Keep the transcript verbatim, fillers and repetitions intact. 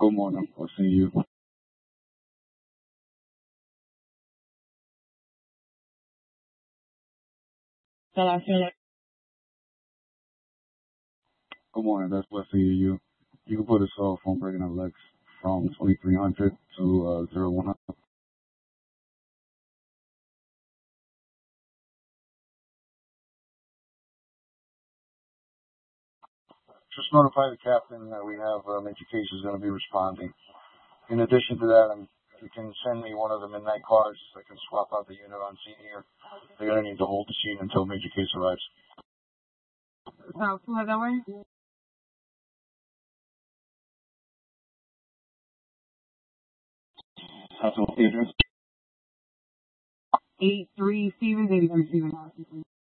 Good morning. We'll see you. Shall I say it? Good morning. That's Wesley. You. You can put a cell phone breaking up legs from twenty-three hundred to uh, zero one hundred. Just notify the captain that we have um, education is going to be responding. In addition to that, um, you can send me one of the midnight cars. I can swap out the unit on scene here. They're going to need to hold the scene until major case arrives. So, who has that way? Hospital address. eight three Stevens, eighty-three Stevens.